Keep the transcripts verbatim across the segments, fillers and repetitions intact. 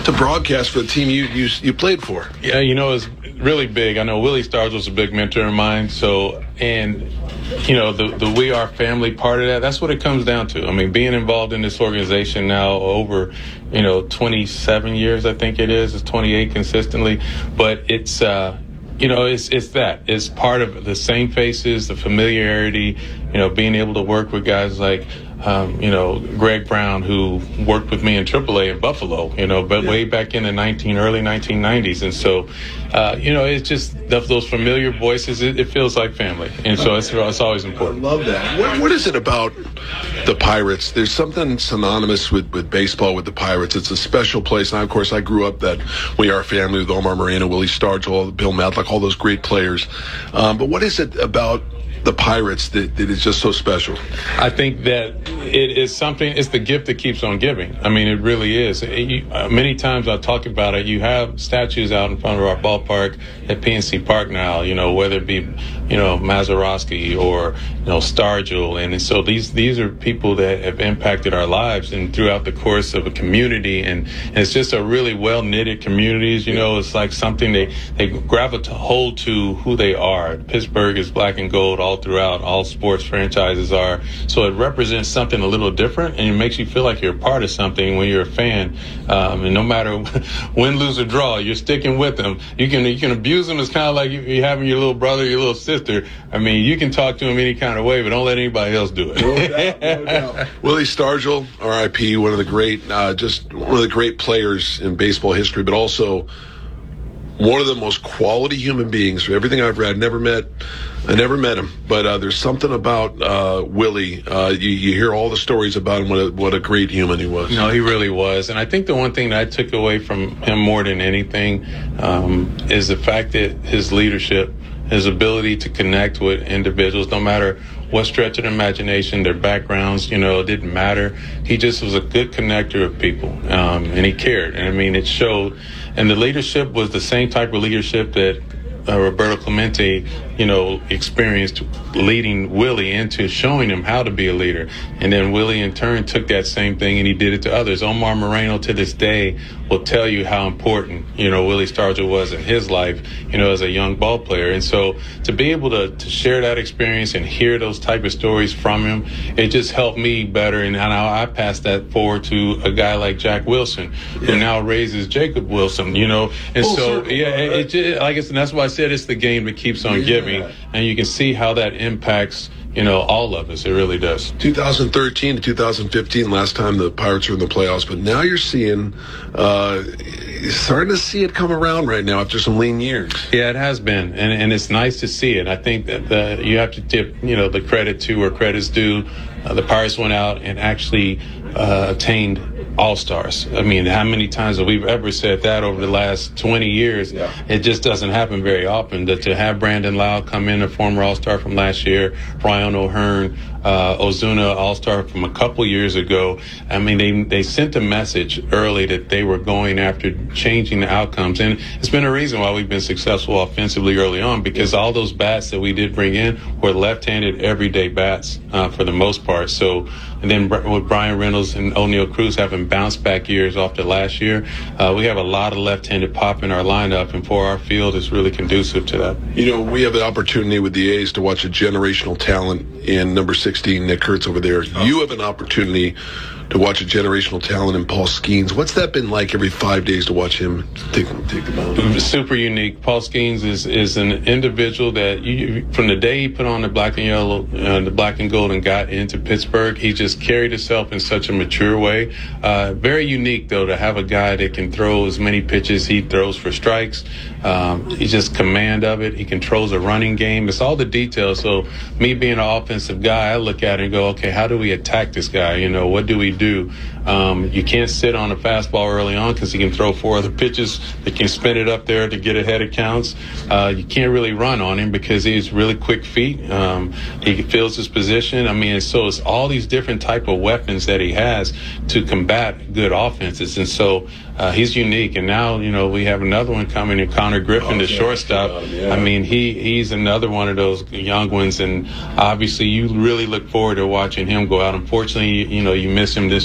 to broadcast for the team you you, you played for. Yeah, you know, it's really big. I know Willie Stargell was a big mentor of mine. So, and, you know, the, the We Are Family part of that, that's what it comes down to. I mean, being involved in this organization now over, you know, twenty-seven years, I think it is. It's twenty-eight consistently. But it's, uh, you know, it's it's that. It's part of the same faces, the familiarity, you know, being able to work with guys like, Um, you know, Greg Brown, who worked with me in triple A in Buffalo, you know, but yeah. way back in the nineteen early nineteen nineties. And so, uh, you know, it's just those familiar voices. It, it feels like family. And so it's, it's always important. I love that. What, what is it about the Pirates? There's something synonymous with, with baseball with the Pirates. It's a special place. And, of course, I grew up that We Are Family with Omar Moreno, Willie Stargell, Bill Matlock, all those great players. Um, but what is it about the Pirates that, that is just so special? I think that it is something, it's the gift that keeps on giving. I mean, it really is. It, you, uh, many times I talk about it. You have statues out in front of our ballpark at P N C Park now, you know, whether it be, you know, Mazeroski or, you know, Stargell. And, and so these these are people that have impacted our lives and throughout the course of a community. And, and it's just a really well-knitted communities. You know, it's like something they, they gravitate hold to who they are. Pittsburgh is black and gold all throughout. All sports franchises are. So it represents something a little different, and it makes you feel like you're a part of something when you're a fan. Um, and no matter win, lose, or draw, you're sticking with them. You can you can abuse them. It's kind of like you, you having your little brother, your little sister. I mean, you can talk to them any kind of way, but don't let anybody else do it. No doubt, no doubt. Willie Stargell, R I P, one of the great, uh, just one of the great players in baseball history, but also one of the most quality human beings. From everything I've read, never met, I never met him, but uh, there's something about uh, Willie. Uh, you, you hear all the stories about him. What a, what a great human he was. No, he really was. And I think the one thing that I took away from him more than anything um, is the fact that his leadership, his ability to connect with individuals, no matter what stretch of the imagination, their backgrounds, you know, it didn't matter. He just was a good connector of people, um, and he cared. And I mean, it showed. And the leadership was the same type of leadership that uh, Roberto Clemente, you know, experienced leading Willie into showing him how to be a leader. And then Willie, in turn, took that same thing and he did it to others. Omar Moreno, to this day, will tell you how important, you know, Willie Stargell was in his life, you know, as a young ball player. And so to be able to, to share that experience and hear those type of stories from him, it just helped me better. And now I pass that forward to a guy like Jack Wilson, yeah. who now raises Jacob Wilson, you know. And Full so, circle, yeah, right? it, it just, like it's, and that's why I said it's the game that keeps on yeah. giving. And you can see how that impacts, you know, all of us. It really does. twenty thirteen to two thousand fifteen, last time the Pirates were in the playoffs. But now you're seeing, uh, you're starting to see it come around right now after some lean years. Yeah, it has been. And and it's nice to see it. I think that the, you have to tip, you know, the credit to where credit's due. Uh, the Pirates went out and actually uh, attained all-stars. I mean, how many times have we ever said that over the last twenty years? Yeah. It just doesn't happen very often. That to have Brandon Lau come in, a former all-star from last year, Ryan O'Hearn, uh, Ozuna, all-star from a couple years ago. I mean, they they sent a message early that they were going after changing the outcomes. And it's been a reason why we've been successful offensively early on, because all those bats that we did bring in were left-handed everyday bats uh, for the most part. So, and then with Brian Reynolds and O'Neal Cruz having bounced back years off the last year, uh, we have a lot of left-handed pop in our lineup, and for our field is really conducive to that. You know, we have the opportunity with the A's to watch a generational talent in number sixteen, Nick Kurtz over there. Oh. You have an opportunity to watch a generational talent in Paul Skeens. What's that been like every five days to watch him take, take the mound? Super unique. Paul Skeens is, is an individual that you, from the day he put on the black and yellow, uh, the black and gold and got into Pittsburgh, he just carried himself in such a mature way. Uh, very unique, though, to have a guy that can throw as many pitches he throws for strikes. Um, he's just command of it. He controls a running game. It's all the details. So me being an offensive guy, I look at it and go, okay, how do we attack this guy? You know, what do we do? Um, you can't sit on a fastball early on because he can throw four other pitches that can spin it up there to get ahead of counts. Uh, you can't really run on him because he's really quick feet. Um, he fills his position. I mean, so it's all these different type of weapons that he has to combat good offenses. And so uh, he's unique. And now, you know, we have another one coming in, Connor Griffin, oh, the yeah, shortstop. Yeah. I mean, he he's another one of those young ones. And obviously you really look forward to watching him go out. Unfortunately, you, you know, you miss him this trip.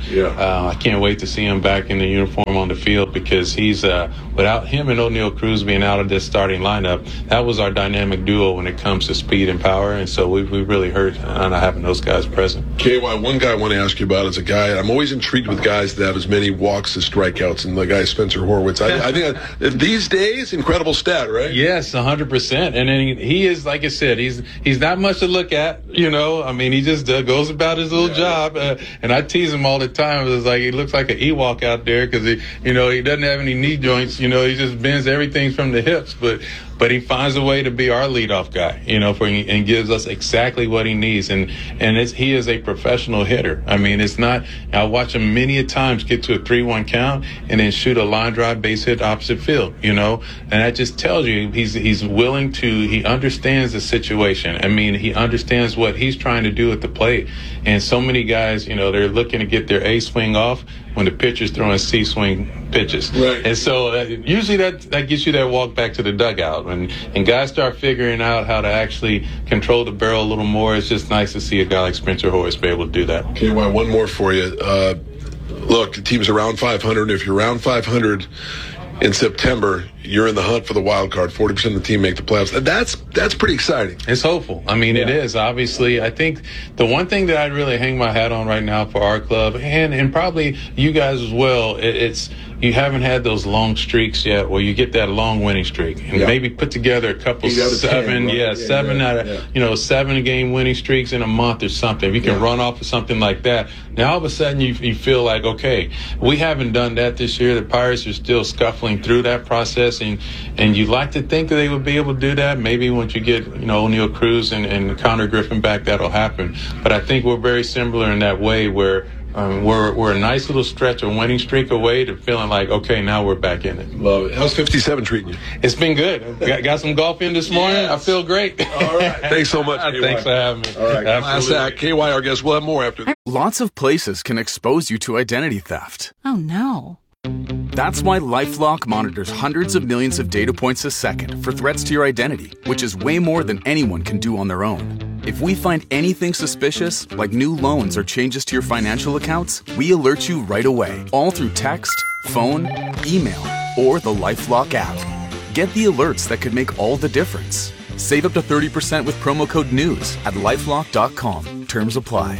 Yeah. Uh, I can't wait to see him back in the uniform on the field because he's uh, without him and O'Neal Cruz being out of this starting lineup, that was our dynamic duo when it comes to speed and power, and so we we really hurt on not having those guys present. K Y, one guy I want to ask you about is a guy I'm always intrigued with guys that have as many walks as strikeouts, and the guy Spencer Horwitz. I, I think I, these days, incredible stat, right? Yes, one hundred percent. And then he, he is, like I said, he's he's not much to look at, you know. I mean, he just uh, goes about his little yeah, job. Uh, and I tease him all the time. It's like he looks like an Ewok out there because, he, you know, he doesn't have any knee joints. You know, he just bends everything from the hips. But but he finds a way to be our leadoff guy, you know, for and gives us exactly what he needs. And and it's, he is a professional hitter. I mean, it's not – I watch him many a times get to a three one count and then shoot a line drive base hit opposite field, you know. And that just tells you he's he's willing to – he understands the situation. I mean, he understands what he's trying to do at the plate. And so many guys, you know, they're looking to get their A swing off when the pitcher's throwing C swing pitches. Right. And so uh, usually that that gets you that walk back to the dugout. And, and guys start figuring out how to actually control the barrel a little more. It's just nice to see a guy like Spencer Horwitz be able to do that. K Y, one more for you. Uh, look, the team's around five hundred. If you're around five hundred in September, you're in the hunt for the wild card. forty percent of the team make the playoffs. That's that's pretty exciting. It's hopeful. I mean, yeah. It is. Obviously, I think the one thing that I'd really hang my hat on right now for our club, and, and probably you guys as well, it, it's you haven't had those long streaks yet where you get that long winning streak. And yeah. maybe put together a couple seven, ten, right? yeah, yeah, seven yeah, out of, yeah. you know, seven game winning streaks in a month or something. If you can yeah. run off of something like that, now all of a sudden you, you feel like, okay, we haven't done that this year. The Pirates are still scuffling through that process, and and you like to think that they would be able to do that. Maybe once you get, you know, O'Neal Cruz and, and Connor Griffin back, that'll happen. But I think we're very similar in that way where um, we're we're a nice little stretch, a winning streak away to feeling like, okay, now we're back in it. Love it. How's fifty-seven treating you? It's been good. Got, got some golf in this morning. Yes. I feel great. All right. Thanks so much, K Y. Thanks for having me. All right. Class act. K Y, our guest. We'll have more after this. Lots of places can expose you to identity theft. Oh, no. That's why LifeLock monitors hundreds of millions of data points a second for threats to your identity, which is way more than anyone can do on their own. If we find anything suspicious, like new loans or changes to your financial accounts, we alert you right away, all through text, phone, email, or the LifeLock app. Get the alerts that could make all the difference. Save up to thirty percent with promo code NEWS at lifelock dot com. Terms apply.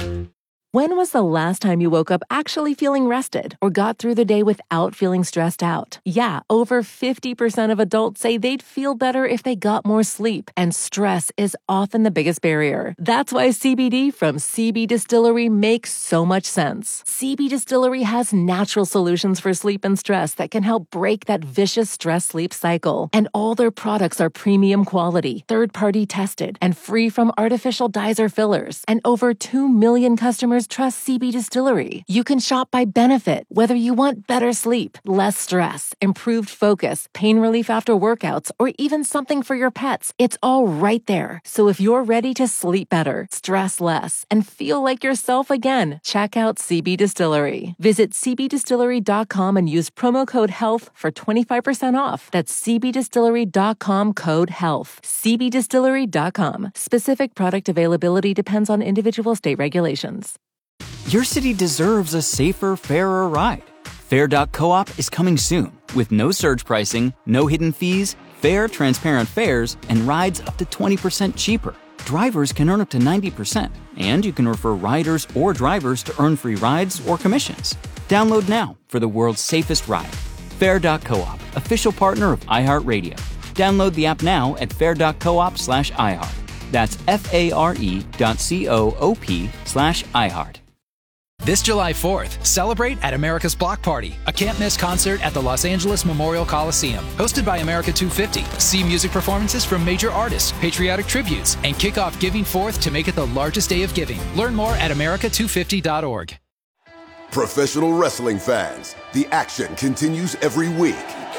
When was the last time you woke up actually feeling rested or got through the day without feeling stressed out? Yeah, over fifty percent of adults say they'd feel better if they got more sleep, and stress is often the biggest barrier. That's why C B D from C B Distillery makes so much sense. C B Distillery has natural solutions for sleep and stress that can help break that vicious stress-sleep cycle. And all their products are premium quality, third-party tested, and free from artificial dyes or fillers. And over two million customers trust C B Distillery. You can shop by benefit, whether you want better sleep, less stress, improved focus, pain relief after workouts, or even something for your pets. It's all right there. So if you're ready to sleep better, stress less, and feel like yourself again, check out C B Distillery. Visit c b distillery dot com and use promo code HEALTH for twenty-five percent off. That's c b distillery dot com, code HEALTH. c b distillery dot com. Specific product availability depends on individual state regulations. Your city deserves a safer, fairer ride. Fair dot coop is coming soon with no surge pricing, no hidden fees, fair, transparent fares, and rides up to twenty percent cheaper. Drivers can earn up to ninety percent, and you can refer riders or drivers to earn free rides or commissions. Download now for the world's safest ride. Fair dot coop, official partner of iHeartRadio. Download the app now at fair dot coop slash iHeart. That's F-A-R-E dot C-O-O-P slash iHeart. This July fourth, celebrate at America's Block Party, a can't-miss concert at the Los Angeles Memorial Coliseum. Hosted by America two fifty. See music performances from major artists, patriotic tributes, and kick off Giving Fourth to make it the largest day of giving. Learn more at america two fifty dot org. Professional wrestling fans, the action continues every week.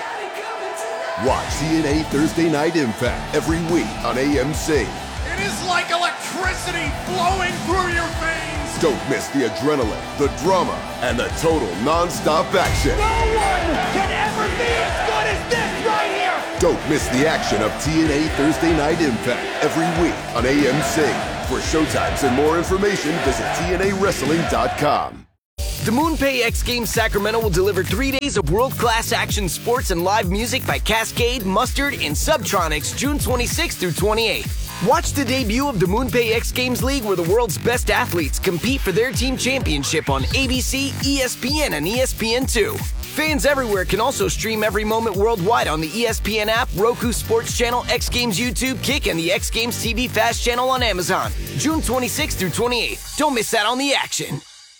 Watch T N A Thursday Night Impact every week on A M C. It is like electricity flowing through your veins. Don't miss the adrenaline, the drama, and the total non-stop action. No one can ever be as good as this right here. Don't miss the action of T N A Thursday Night Impact every week on A M C. For showtimes and more information, visit T N A wrestling dot com. The MoonPay X Games Sacramento will deliver three days of world-class action sports and live music by Cascade, Mustard, and Subtronics June twenty-sixth through twenty-eighth. Watch the debut of the MoonPay X Games League, where the world's best athletes compete for their team championship on A B C, E S P N, and E S P N two. Fans everywhere can also stream every moment worldwide on the E S P N app, Roku Sports Channel, X Games YouTube, Kick, and the X Games T V Fast Channel on Amazon. June twenty-sixth through twenty-eighth. Don't miss out on the action.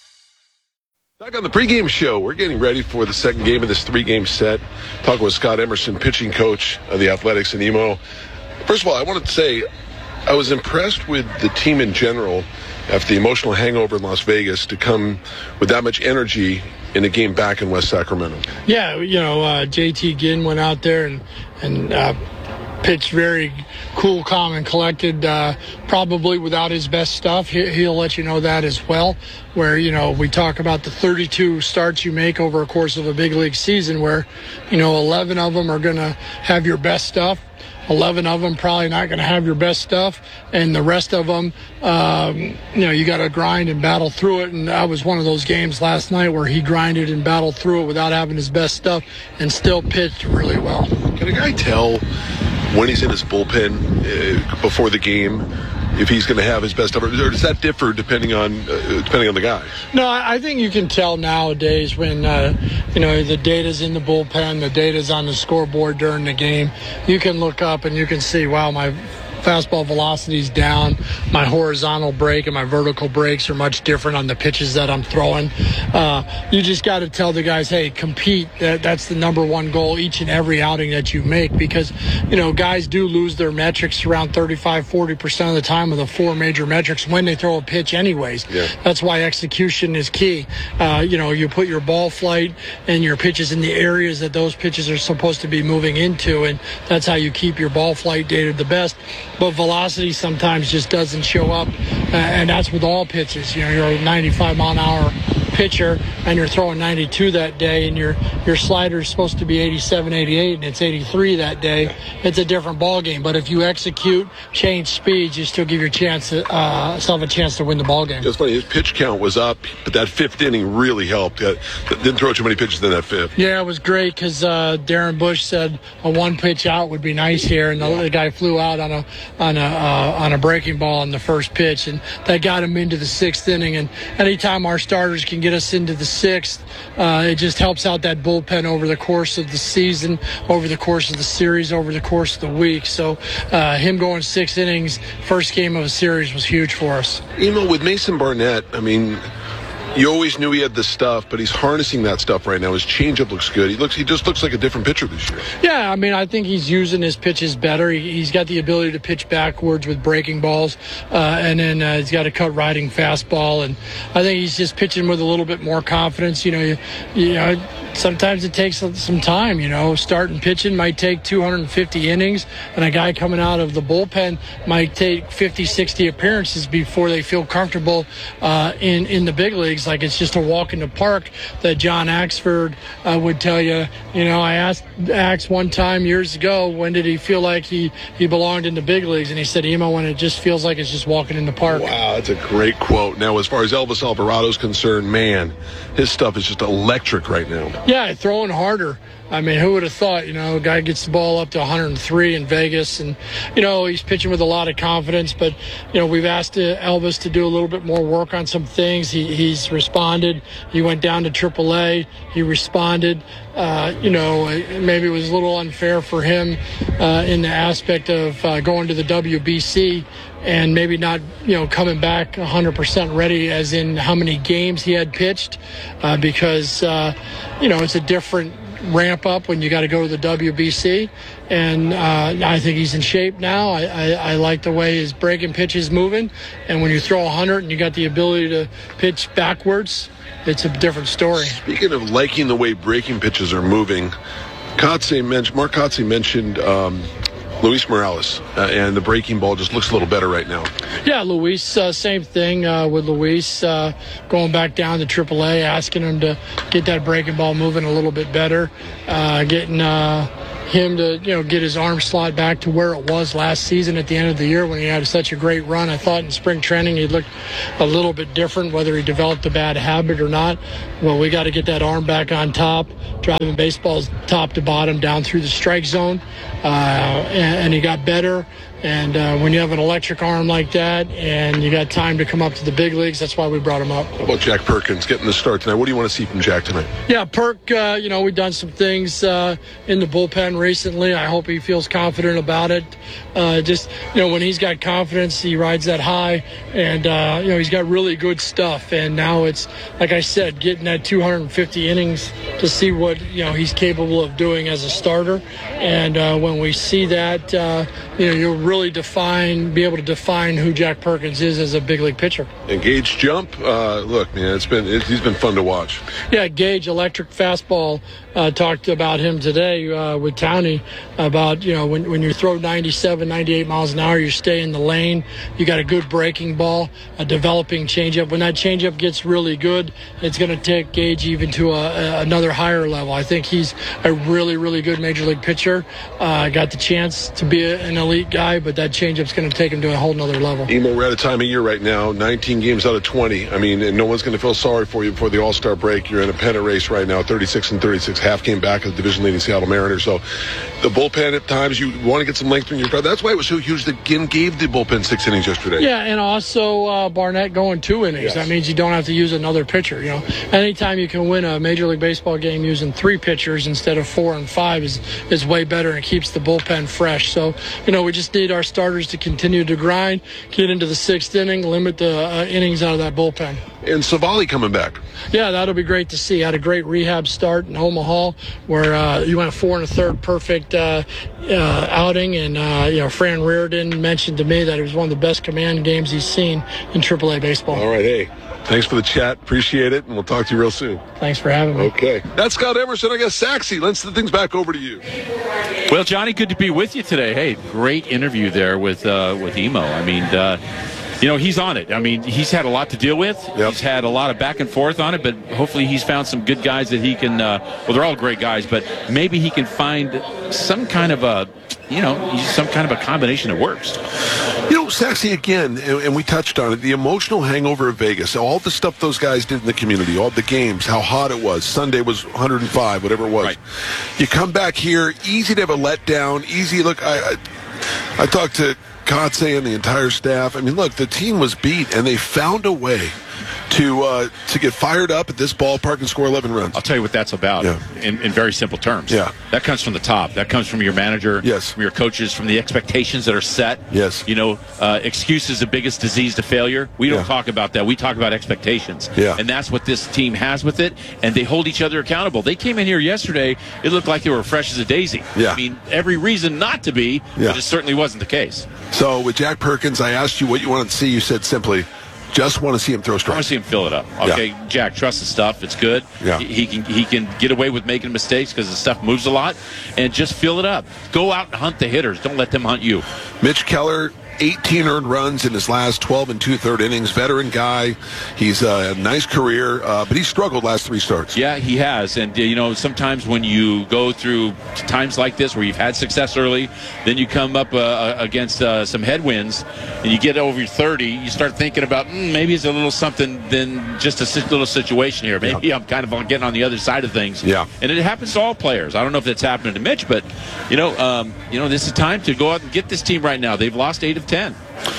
Back on the pregame show, we're getting ready for the second game of this three-game set. Talking with Scott Emerson, pitching coach of the Athletics and Emo. First of all, I wanted to say I was impressed with the team in general after the emotional hangover in Las Vegas to come with that much energy in a game back in West Sacramento. Yeah, you know, uh, J T Ginn went out there and, and uh, pitched very cool, calm, and collected, uh, probably without his best stuff. He, he'll let you know that as well, where, you know, we talk about the thirty-two starts you make over a course of a big league season where, you know, eleven of them are going to have your best stuff. eleven of them probably not going to have your best stuff, and the rest of them, um, you know, you got to grind and battle through it. And that was one of those games last night where he grinded and battled through it without having his best stuff and still pitched really well. Can a guy tell when he's in his bullpen uh, before the game if he's going to have his best stuff, or does that differ depending on uh, depending on the guy? No, I think you can tell nowadays when uh, you know the data's in the bullpen, the data's on the scoreboard during the game. You can look up and you can see, wow, my fastball velocity's down, my horizontal break and my vertical breaks are much different on the pitches that I'm throwing. Uh, you just got to tell the guys, hey, compete. That, that's the number one goal each and every outing that you make, because, you know, guys do lose their metrics around thirty-five, forty percent of the time of the four major metrics when they throw a pitch anyways. Yeah. That's why execution is key. Uh, you know, you put your ball flight and your pitches in the areas that those pitches are supposed to be moving into, and that's how you keep your ball flight data the best. But velocity sometimes just doesn't show up, uh, and that's with all pitches. You know, you're a ninety-five mile an hour pitcher and you're throwing ninety-two that day, and your your slider is supposed to be eighty-seven, eighty-eight, and it's eighty-three that day. It's a different ball game. But if you execute, change speeds, you still give your chance to, uh, yourself a chance to win the ball game. It's funny, his pitch count was up, but that fifth inning really helped. Uh, didn't throw too many pitches in that fifth. Yeah, it was great because uh, Darren Bush said a one pitch out would be nice here, and the, the guy flew out on a on a uh, on a breaking ball on the first pitch, and that got him into the sixth inning. And anytime our starters can get us into the sixth, uh, it just helps out that bullpen over the course of the season, over the course of the series, over the course of the week. So uh, him going six innings, first game of a series, was huge for us. You know, with Mason Barnett, I mean, you always knew he had the stuff, but he's harnessing that stuff right now. His changeup looks good. He looks, he just looks like a different pitcher this year. Yeah, I mean, I think he's using his pitches better. He, he's got the ability to pitch backwards with breaking balls, uh, and then uh, he's got a cut riding fastball. And I think he's just pitching with a little bit more confidence. You know, you, you know, sometimes it takes some time. You know, starting pitching might take two hundred fifty innings, and a guy coming out of the bullpen might take fifty, sixty appearances before they feel comfortable uh, in in the big leagues. Like it's just a walk in the park. That John Axford uh, would tell you. You know, I asked Ax one time years ago, when did he feel like he, he belonged in the big leagues? And he said, Emo, when it just feels like it's just walking in the park. Wow, that's a great quote. Now, as far as Elvis Alvarado's concerned, man, his stuff is just electric right now. Yeah, throwing harder. I mean, who would have thought, you know, a guy gets the ball up to one hundred three in Vegas, and, you know, he's pitching with a lot of confidence. But, you know, we've asked Elvis to do a little bit more work on some things. He, he's responded. He went down to triple A. He responded. Uh, you know, maybe it was a little unfair for him uh, in the aspect of uh, going to the W B C and maybe not, you know, coming back one hundred percent ready, as in how many games he had pitched, uh, because, uh, you know, it's a different ramp up when you got to go to the W B C, and uh, I think he's in shape now. I, I, I like the way his breaking pitch is moving, and when you throw one hundred and you got the ability to pitch backwards, it's a different story. Speaking of liking the way breaking pitches are moving, Kotze mentioned, Mark Kotze mentioned um, Luis Morales, uh, and the breaking ball just looks a little better right now. Yeah, Luis, uh, same thing uh, with Luis, uh, going back down to triple A, asking him to get that breaking ball moving a little bit better, uh, getting uh, him to, you know, get his arm slot back to where it was last season at the end of the year when he had such a great run. I thought in spring training he looked a little bit different, whether he developed a bad habit or not. Well, we got to get that arm back on top, driving baseballs top to bottom down through the strike zone, uh, and, and he got better. And uh, when you have an electric arm like that and you got time to come up to the big leagues, that's why we brought him up. How about Jack Perkins getting the start tonight? What do you want to see from Jack tonight? Yeah, Perk, uh, you know, we've done some things uh, in the bullpen recently. I hope he feels confident about it. Uh, just, you know, when he's got confidence, he rides that high. And, uh, you know, he's got really good stuff. And now it's, like I said, getting that two hundred fifty innings to see what, you know, he's capable of doing as a starter. And uh, when we see that, uh, you know, you'll really define, be able to define who Jack Perkins is as a big league pitcher. And Gage jump, uh, look, man, it's been it, he's been fun to watch. Yeah, Gage, electric fastball. Uh, talked about him today uh, with Towney about, you know, when, when you throw ninety-seven, ninety-eight miles an hour, you stay in the lane. You got a good breaking ball, a developing changeup. When that changeup gets really good, it's going to take Gage even to a, a, another higher level. I think he's a really, really good major league pitcher. Uh, got the chance to be a, an elite guy, but that changeup's going to take him to a whole nother level. Emo, we're at a time of year right now, nineteen games out of twenty. I mean, and no one's going to feel sorry for you before the All-Star break. You're in a pennant race right now, thirty-six and thirty-six, half game back of the division-leading Seattle Mariners. So the bullpen at times, you want to get some length in your drive. That's why it was so huge that Ginn gave the bullpen six innings yesterday. Yeah, and also uh, Barnett going two innings. Yes. That means you don't have to use another pitcher. You know, anytime you can win a Major League Baseball game using three pitchers instead of four and five is is way better and keeps the bullpen fresh. So, you know, we just need our starters to continue to grind, get into the sixth inning, limit the uh, innings out of that bullpen. And Savali coming back. Yeah, that'll be great to see. Had a great rehab start in Omaha where uh, you went four and a third perfect uh, uh, outing. And, uh, you know, Fran Reardon mentioned to me that it was one of the best command games he's seen in triple A baseball. All right, hey, thanks for the chat. Appreciate it, and we'll talk to you real soon. Thanks for having me. Okay. That's Scott Emerson. I guess, Saxy, let's send things back over to you. Well, Johnny, good to be with you today. Hey, great interview there with uh, with Emo. I mean, uh, you know, he's on it. I mean, he's had a lot to deal with. Yep. He's had a lot of back and forth on it, but hopefully he's found some good guys that he can, uh, well, they're all great guys, but maybe he can find some kind of a, you know, some kind of a combination that works. You know, Saxy, again, and, and we touched on it, the emotional hangover of Vegas, all the stuff those guys did in the community, all the games, how hot it was. Sunday was one hundred five, whatever it was. Right. You come back here, easy to have a letdown, easy. Look, I, I, I talked to Kotze and the entire staff. I mean, look, the team was beat, and they found a way to uh, to get fired up at this ballpark and score eleven runs. I'll tell you what that's about yeah. in, in very simple terms. Yeah. That comes from the top. That comes from your manager, yes. from your coaches, from the expectations that are set. Yes. You know, uh, excuse is the biggest disease to failure. We don't yeah. talk about that. We talk about expectations. Yeah. And that's what this team has with it, and they hold each other accountable. They came in here yesterday, it looked like they were fresh as a daisy. Yeah. I mean, every reason not to be, yeah. but it certainly wasn't the case. So with Jack Perkins, I asked you what you wanted to see. You said simply, just want to see him throw strikes. I want to see him fill it up. Okay, yeah. Jack, trust the stuff. It's good. Yeah. He, he can he can get away with making mistakes because the stuff moves a lot, and just fill it up. Go out and hunt the hitters. Don't let them hunt you. Mitch Keller, eighteen earned runs in his last twelve and two-third innings. Veteran guy. He's uh, a nice career, uh, but he struggled last three starts. Yeah, he has. And, uh, you know, sometimes when you go through times like this where you've had success early, then you come up uh, against uh, some headwinds, and you get over thirty, you start thinking about, mm, maybe it's a little something than just a little situation here. Maybe yeah. I'm kind of getting on the other side of things. Yeah. And it happens to all players. I don't know if that's happening to Mitch, but, you know, um, you know, this is time to go out and get this team right now. They've lost eight of ten.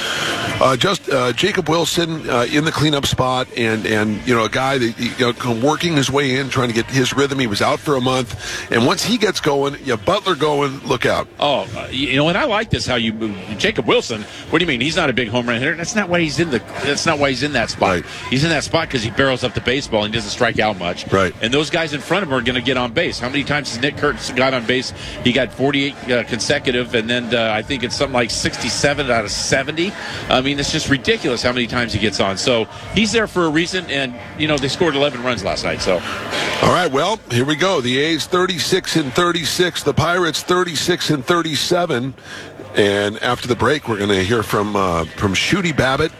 Uh, just uh, Jacob Wilson uh, in the cleanup spot, and, and you know, a guy that you know, working his way in, trying to get his rhythm. He was out for a month, and once he gets going, yeah, Butler going, look out. Oh, uh, you know, and I like this how you move Jacob Wilson. What do you mean? He's not a big home run hitter. That's not why he's in the. That's not why he's in that spot. Right. He's in that spot because he barrels up the baseball and he doesn't strike out much. Right. And those guys in front of him are going to get on base. How many times has Nick Kurtz got on base? He got forty-eight uh, consecutive, and then uh, I think it's something like sixty-seven out of seventy. I mean, it's just ridiculous how many times he gets on. So he's there for a reason, and you know they scored eleven runs last night. So, all right, well, here we go. The A's thirty-six and thirty-six, the Pirates thirty-six and thirty-seven. And after the break, we're going to hear from uh, from Shooty Babbitt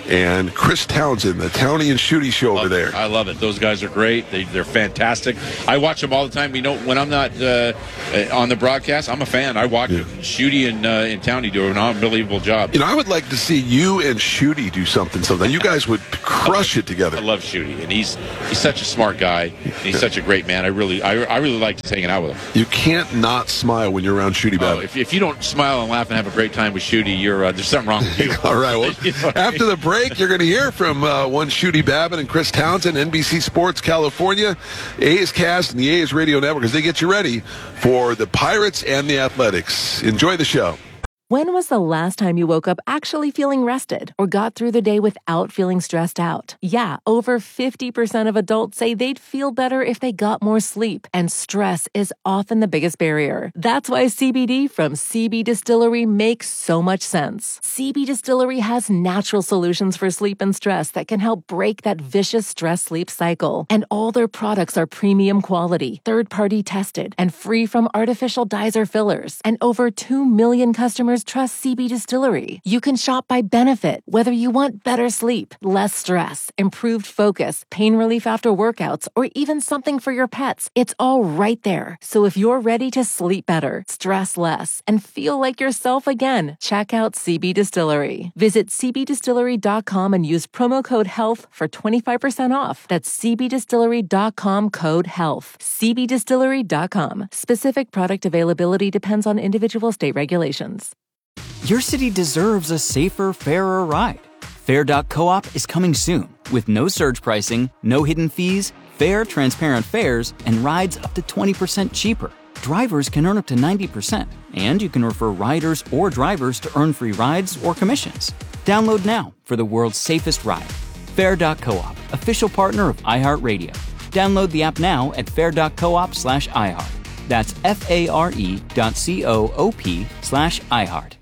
and Chris Townsend, the Townie and Shooty show over there. I love it. Those guys are great. They, they're fantastic. I watch them all the time. You know, when I'm not uh, on the broadcast, I'm a fan. I watch yeah. Shooty and, uh, and Townie do an unbelievable job. You know, I would like to see you and Shooty do something sometime. You guys would crush it together. I love Shooty, and he's he's such a smart guy. And he's yeah. such a great man. I really I, I really like hanging out with him. You can't not smile when you're around Shooty Babbitt. Oh, if, if you don't smile and laugh and have a great time with Shooty, you're uh, there's something wrong with you. All right. Well, you know after the break, you're going to hear from uh, one Shooty Babbitt and Chris Townsend, N B C Sports California, A's Cast, and the A's Radio Network as they get you ready for the Pirates and the Athletics. Enjoy the show. When was the last time you woke up actually feeling rested or got through the day without feeling stressed out? Yeah, over fifty percent of adults say they'd feel better if they got more sleep, and stress is often the biggest barrier. That's why C B D from C B Distillery makes so much sense. C B Distillery has natural solutions for sleep and stress that can help break that vicious stress-sleep cycle. And all their products are premium quality, third-party tested, and free from artificial dyes or fillers. And over two million customers trust C B Distillery. You can shop by benefit, whether you want better sleep, less stress, improved focus, pain relief after workouts, or even something for your pets. It's all right there. So if you're ready to sleep better, stress less, and feel like yourself again, check out C B Distillery. Visit c b distillery dot com and use promo code HEALTH for twenty-five percent off. That's c b distillery dot com code HEALTH. c b distillery dot com. Specific product availability depends on individual state regulations. Your city deserves a safer, fairer ride. Fair dot coop is coming soon with no surge pricing, no hidden fees, fair, transparent fares, and rides up to twenty percent cheaper. Drivers can earn up to ninety percent, and you can refer riders or drivers to earn free rides or commissions. Download now for the world's safest ride. Fair dot coop, official partner of iHeartRadio. Download the app now at fair dot coop slash iHeart. That's F-A-R-E dot C-O-O-P slash iHeart.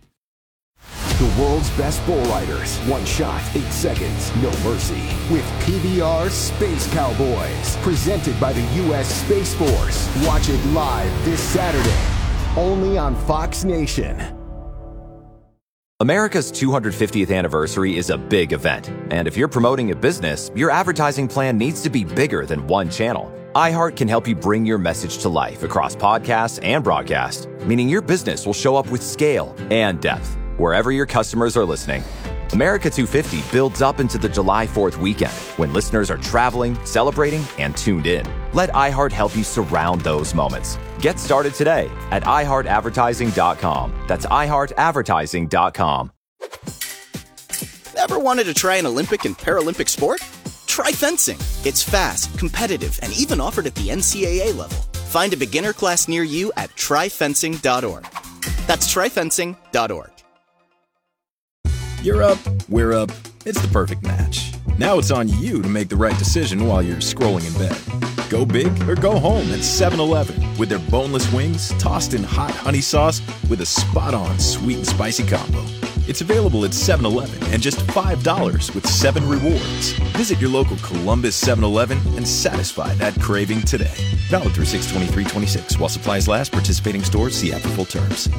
The world's best bull riders. One shot, eight seconds, no mercy. With P B R Space Cowboys. Presented by the U S Space Force. Watch it live this Saturday. Only on Fox Nation. America's two hundred fiftieth anniversary is a big event. And if you're promoting a business, your advertising plan needs to be bigger than one channel. iHeart can help you bring your message to life across podcasts and broadcast, meaning your business will show up with scale and depth wherever your customers are listening. America two fifty builds up into the July fourth weekend when listeners are traveling, celebrating, and tuned in. Let iHeart help you surround those moments. Get started today at i heart advertising dot com. That's i heart advertising dot com. Ever wanted to try an Olympic and Paralympic sport? Try fencing. It's fast, competitive, and even offered at the N C A A level. Find a beginner class near you at try fencing dot org. That's try fencing dot org. You're up, we're up. It's the perfect match. Now it's on you to make the right decision while you're scrolling in bed. Go big or go home at seven eleven with their boneless wings tossed in hot honey sauce with a spot-on sweet and spicy combo. It's available at seven eleven and just five dollars with seven rewards. Visit your local Columbus seven eleven and satisfy that craving today. Valid through six twenty-three twenty-six. While supplies last, participating stores see app for full terms.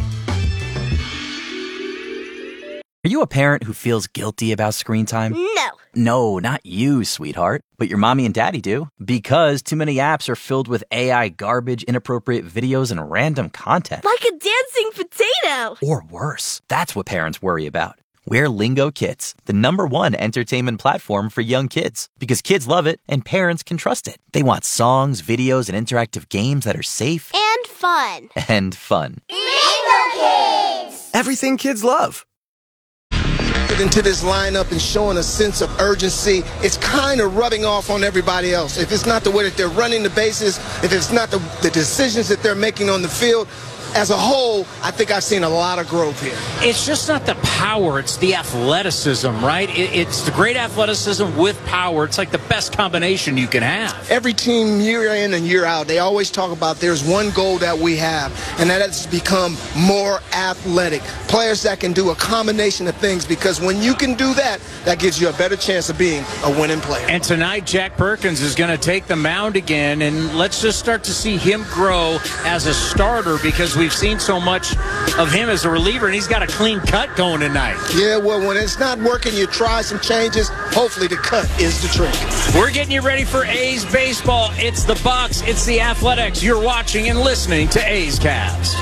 Are you a parent who feels guilty about screen time? No. No, not you, sweetheart. But your mommy and daddy do. Because too many apps are filled with A I garbage, inappropriate videos, and random content. Like a dancing potato. Or worse. That's what parents worry about. We're Lingo Kids, the number one entertainment platform for young kids. Because kids love it and parents can trust it. They want songs, videos, and interactive games that are safe. And fun. And fun. Lingo Kids! Everything kids love. Into this lineup and showing a sense of urgency, it's kind of rubbing off on everybody else. If it's not the way that they're running the bases, if it's not the, the decisions that they're making on the field, as a whole, I think I've seen a lot of growth here. It's just not the power, it's the athleticism, right? It, it's the great athleticism with power. It's like the best combination you can have. Every team, year in and year out, they always talk about there's one goal that we have, and that is to become more athletic. Players that can do a combination of things, because when you can do that, that gives you a better chance of being a winning player. And tonight, Jack Perkins is going to take the mound again, and let's just start to see him grow as a starter, because we've seen so much of him as a reliever, and he's got a clean cut going tonight. Yeah, well, when it's not working, you try some changes. Hopefully the cut is the trick. We're getting you ready for A's baseball. It's the Bucks. It's the Athletics. You're watching and listening to A's Cast.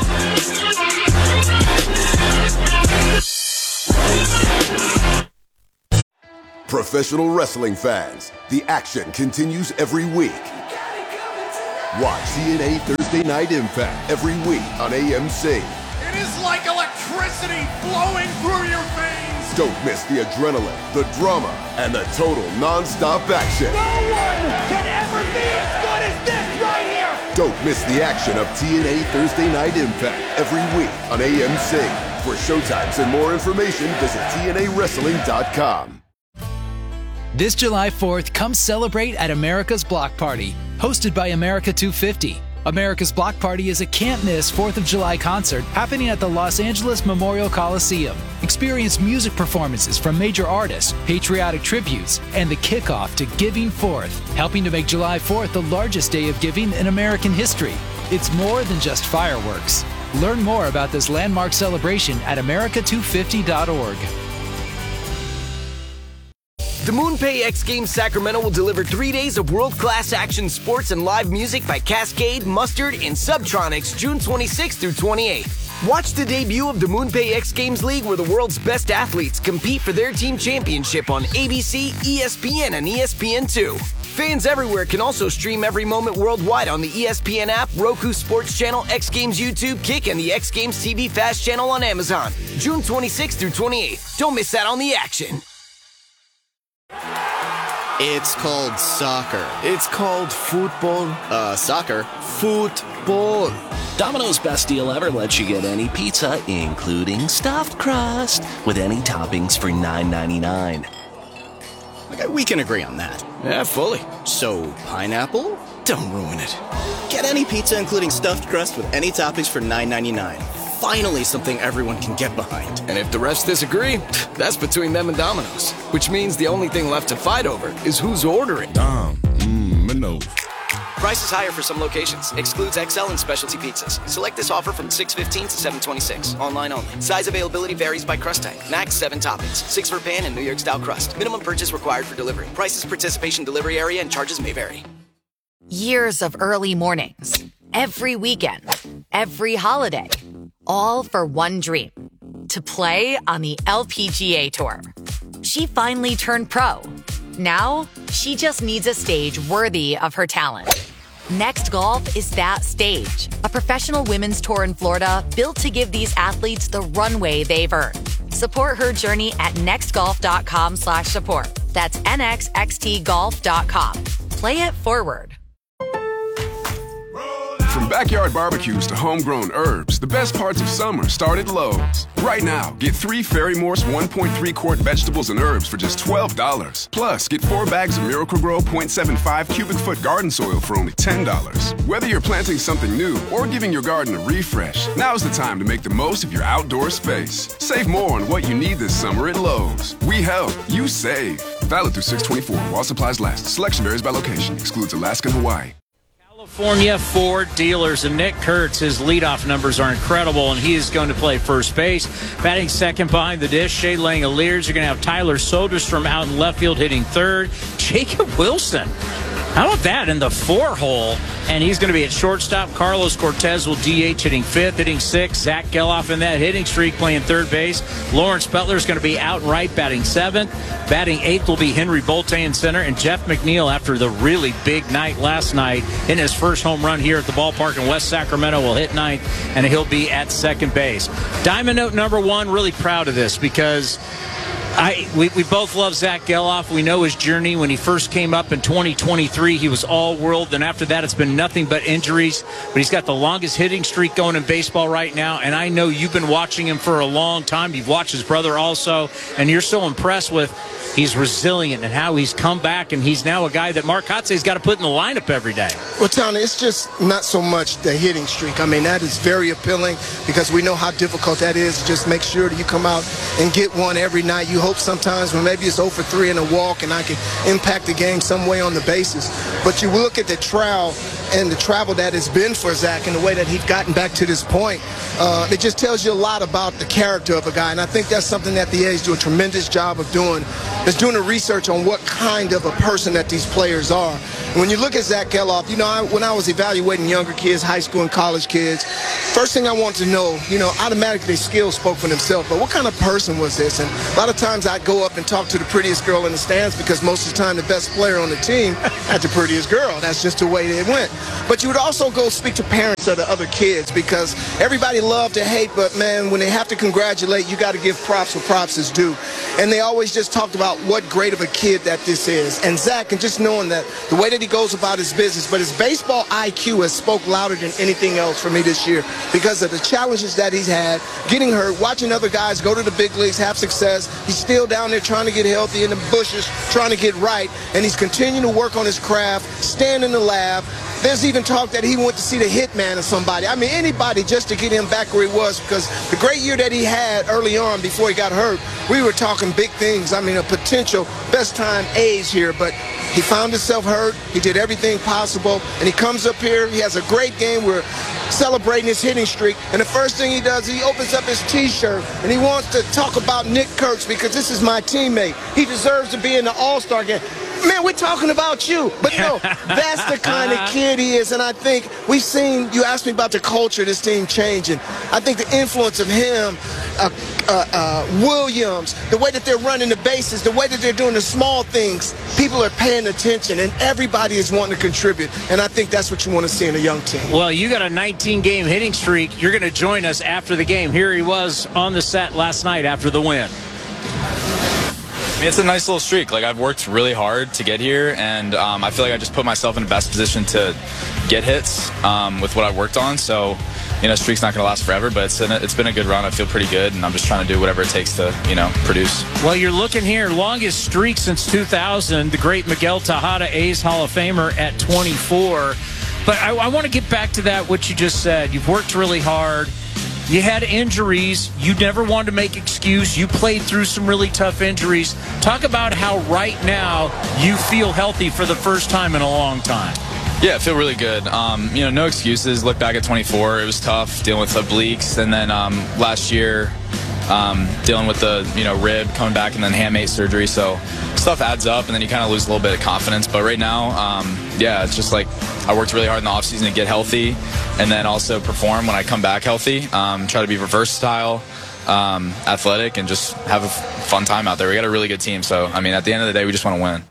Professional wrestling fans, the action continues every week. Watch T N A Thursday Night Impact every week on A M C. It is like electricity flowing through your veins. Don't miss the adrenaline, the drama, and the total non-stop action. No one can ever be as good as this right here. Don't miss the action of T N A Thursday Night Impact every week on A M C. For showtimes and more information, visit T N A wrestling dot com. This July fourth, come celebrate at America's Block Party, hosted by America two fifty. America's Block Party is a can't-miss fourth of July concert happening at the Los Angeles Memorial Coliseum. Experience music performances from major artists, patriotic tributes, and the kickoff to Giving Fourth, helping to make July fourth the largest day of giving in American history. It's more than just fireworks. Learn more about this landmark celebration at America two fifty dot org. The MoonPay X Games Sacramento will deliver three days of world-class action sports and live music by Cascade, Mustard, and Subtronics June twenty-sixth through twenty-eighth. Watch the debut of the MoonPay X Games League, where the world's best athletes compete for their team championship on A B C, E S P N, and E S P N two. Fans everywhere can also stream every moment worldwide on the E S P N app, Roku Sports Channel, X Games YouTube, Kick, and the X Games T V Fast Channel on Amazon. June twenty-sixth through twenty-eighth. Don't miss out on the action. It's called soccer. It's called football. Uh, soccer. Football. Domino's best deal ever lets you get any pizza, including stuffed crust, with any toppings for nine ninety-nine. Okay, we can agree on that. Yeah, fully. So, pineapple? Don't ruin it. Get any pizza, including stuffed crust, with any toppings for nine ninety-nine. Finally, something everyone can get behind. And if the rest disagree, that's between them and Domino's. Which means the only thing left to fight over is who's ordering. Dom, mmm, Mano. Price is higher for some locations. Excludes X L and specialty pizzas. Select this offer from six fifteen to seven twenty-six. Online only. Size availability varies by crust type. Max seven toppings. Six for pan and New York style crust. Minimum purchase required for delivery. Prices, participation, delivery area, and charges may vary. Years of early mornings. Every weekend. Every holiday. All for one dream. To play on the L P G A Tour. She finally turned pro. Now, she just needs a stage worthy of her talent. Next Golf is that stage. A professional women's tour in Florida built to give these athletes the runway they've earned. Support her journey at nextgolf.com slash support. That's N X X T golf dot com. Play it forward. From backyard barbecues to homegrown herbs, the best parts of summer start at Lowe's. Right now, get three Ferry-Morse one point three quart vegetables and herbs for just twelve dollars. Plus, get four bags of Miracle-Gro zero point seven five cubic foot garden soil for only ten dollars. Whether you're planting something new or giving your garden a refresh, now's the time to make the most of your outdoor space. Save more on what you need this summer at Lowe's. We help, you save. Valid through six twenty-four while supplies last. Selection varies by location. Excludes Alaska and Hawaii. California Ford dealers, and Nick Kurtz, his leadoff numbers are incredible, and he is going to play first base. Batting second behind the dish, Shea Langoliers. You're going to have Tyler Soderstrom out in left field hitting third. Jacob Wilson, how about that in the four hole? And he's going to be at shortstop. Carlos Cortez will D H hitting fifth, hitting sixth. Zach Geloff in that hitting streak playing third base. Lawrence Butler is going to be out right batting seventh. Batting eighth will be Henry Bolte in center. And Jeff McNeil, after the really big night last night in his first home run here at the ballpark in West Sacramento, will hit ninth, and he'll be at second base. Diamond Note number one, really proud of this because I, we, we both love Zach Geloff. We know his journey. When he first came up in twenty twenty-three, he was all-world. Then after that, it's been nothing but injuries. But he's got the longest hitting streak going in baseball right now. And I know you've been watching him for a long time. You've watched his brother also. And you're so impressed with he's resilient and how he's come back. And he's now a guy that Mark Kotze's got to put in the lineup every day. Well, Tony, it's just not so much the hitting streak. I mean, that is very appealing because we know how difficult that is. Just make sure that you come out and get one every night. You hope sometimes when maybe it's oh for three in a walk and I can impact the game some way on the bases. But you look at the trial, and the travel that has been for Zach and the way that he's gotten back to this point, uh, it just tells you a lot about the character of a guy. And I think that's something that the A's do a tremendous job of doing, is doing the research on what kind of a person that these players are. And when you look at Zach Gelof, you know, I, when I was evaluating younger kids, high school and college kids, first thing I wanted to know, you know, automatically their skills spoke for themselves, but what kind of person was this? And a lot of times I'd go up and talk to the prettiest girl in the stands because most of the time the best player on the team had the prettiest girl. That's just the way it went. But you would also go speak to parents of the other kids because everybody loved to hate, but man, when they have to congratulate, you got to give props where props is due. And they always just talked about what great of a kid that this is. And Zach, and just knowing that the way that he goes about his business, but his baseball I Q has spoke louder than anything else for me this year because of the challenges that he's had, getting hurt, watching other guys go to the big leagues, have success. He's still down there trying to get healthy in the bushes, trying to get right, and he's continuing to work on his craft, stand in the lab. There's even talk that he went to see the hitman or somebody. I mean, anybody just to get him back where he was, because the great year that he had early on before he got hurt, we were talking big things. I mean, a potential best time age here, but he found himself hurt. He did everything possible, and he comes up here. He has a great game. We're celebrating his hitting streak, and the first thing he does, he opens up his T-shirt, and he wants to talk about Nick Kurtz because this is my teammate. He deserves to be in the All-Star game. Man, we're talking about you. But no, that's the kind of kid he is. And I think we've seen, you asked me about the culture of this team changing. I think the influence of him, uh, uh, uh, Williams, the way that they're running the bases, the way that they're doing the small things, people are paying attention, and everybody is wanting to contribute. And I think that's what you want to see in a young team. Well, you got a nineteen game hitting streak. You're going to join us after the game. Here he was on the set last night after the win. I mean, it's a nice little streak. Like, I've worked really hard to get here, and um, I feel like I just put myself in the best position to get hits um, with what I've worked on. So, you know, streak's not going to last forever, but it's, an, it's been a good run. I feel pretty good, and I'm just trying to do whatever it takes to, you know, produce. Well, you're looking here, longest streak since two thousand, the great Miguel Tejada, A's Hall of Famer at twenty-four. But I, I want to get back to that, what you just said. You've worked really hard. You had injuries. You never wanted to make excuse. You played through some really tough injuries. Talk about how right now you feel healthy for the first time in a long time. Yeah, I feel really good. Um, you know, no excuses. Look back at twenty-four. It was tough dealing with obliques. And then um, last year, um, dealing with the, you know, rib, coming back, and then hamate surgery. So stuff adds up, and then you kind of lose a little bit of confidence. But right now, um, yeah, it's just like I worked really hard in the offseason to get healthy and then also perform when I come back healthy. Um, try to be versatile, um, athletic, and just have a f- fun time out there. We got a really good team. So, I mean, at the end of the day, we just want to win.